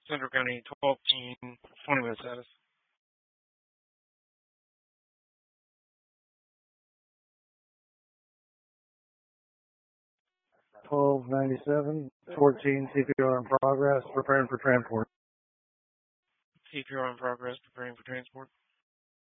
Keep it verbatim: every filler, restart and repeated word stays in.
Central County, twelve fifteen, twenty minute status. twelve ninety-seven, fourteen C P R in progress, preparing for transport. C P R in progress, preparing for transport.